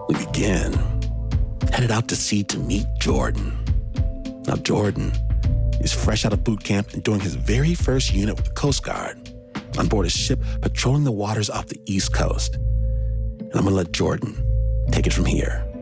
We begin, headed out to sea to meet Jordan. Now, Jordan is fresh out of boot camp and doing his very first unit with the Coast Guard on board a ship patrolling the waters off the East Coast. And I'm gonna let Jordan take it from here.